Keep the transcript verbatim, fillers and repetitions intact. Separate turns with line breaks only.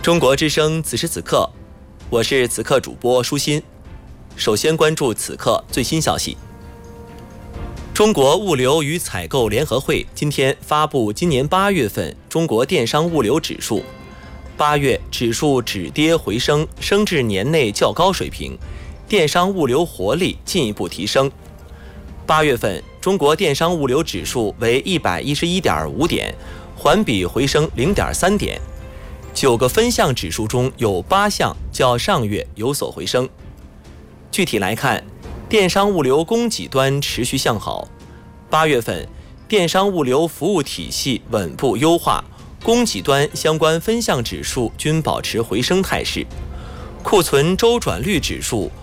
中国之声此时此刻，我是此刻主播舒心。首先关注此刻最新消息。中国物流与采购联合会今天发布今年八月份中国电商物流指数，八月指数止跌回升，升至年内较高水平，电商物流活力进一步提升。八月份中国电商物流指数为一百一十一点五点，环比回升 零点三点。九个分项指数中有八项较上月有所回升。具体来看，电商物流供给端持续向好。八月份，电商物流服务体系稳步优化，供给端相关分项指数均保持回升态势。库存周转率指数